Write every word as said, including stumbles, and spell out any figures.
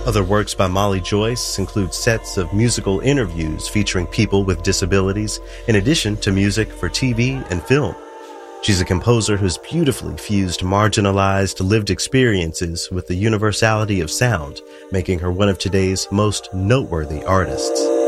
Other works by Molly Joyce include sets of musical interviews featuring people with disabilities, in addition to music for T V and film. She's a composer who's beautifully fused marginalized lived experiences with the universality of sound, making her one of today's most noteworthy artists.